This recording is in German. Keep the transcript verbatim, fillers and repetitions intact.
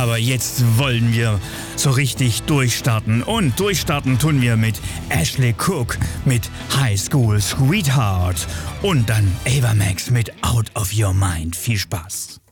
Aber jetzt wollen wir so richtig durchstarten. Und durchstarten tun wir mit Ashley Cook mit High School Sweetheart. Und dann Ava Max mit Out of Your Mind. Viel Spaß.